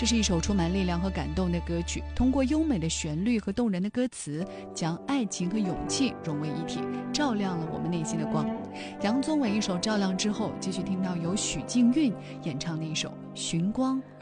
这是一首充满力量和感动的歌曲，通过优美的旋律和动人的歌词，将爱情和勇气融为一体，照亮了我们内心的光。杨宗纬一首《照亮》之后，继续听到由许静韵演唱的一首《寻光